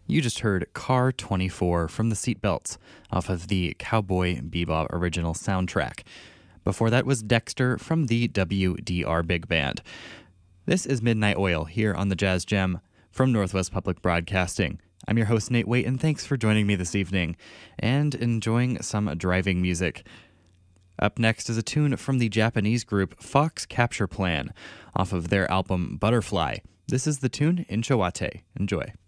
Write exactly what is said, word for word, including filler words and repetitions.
You just heard Car twenty-four from the Seatbelts off of the Cowboy Bebop original soundtrack. Before that was Dexter from the W D R Big Band. This is Midnight Oil here on the Jazz Gem from Northwest Public Broadcasting. I'm your host, Nate Waite, and thanks for joining me this evening and enjoying some driving music. Up next is a tune from the Japanese group Fox Capture Plan off of their album Butterfly. This is the tune Inchawate. Enjoy.